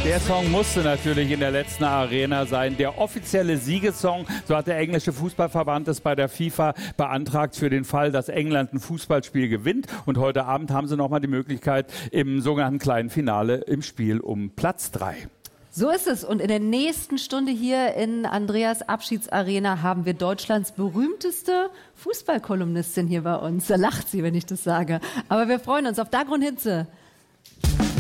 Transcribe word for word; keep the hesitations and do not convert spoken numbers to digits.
Der Song musste natürlich in der letzten Arena sein. Der offizielle Siegessong, so hat der englische Fußballverband es bei der FIFA beantragt für den Fall, dass England ein Fußballspiel gewinnt. Und heute Abend haben sie nochmal die Möglichkeit im sogenannten kleinen Finale im Spiel um Platz drei. So ist es. Und in der nächsten Stunde hier in Andreas Abschiedsarena haben wir Deutschlands berühmteste Fußballkolumnistin hier bei uns. Da lacht sie, wenn ich das sage. Aber wir freuen uns auf Dagrun Hinze.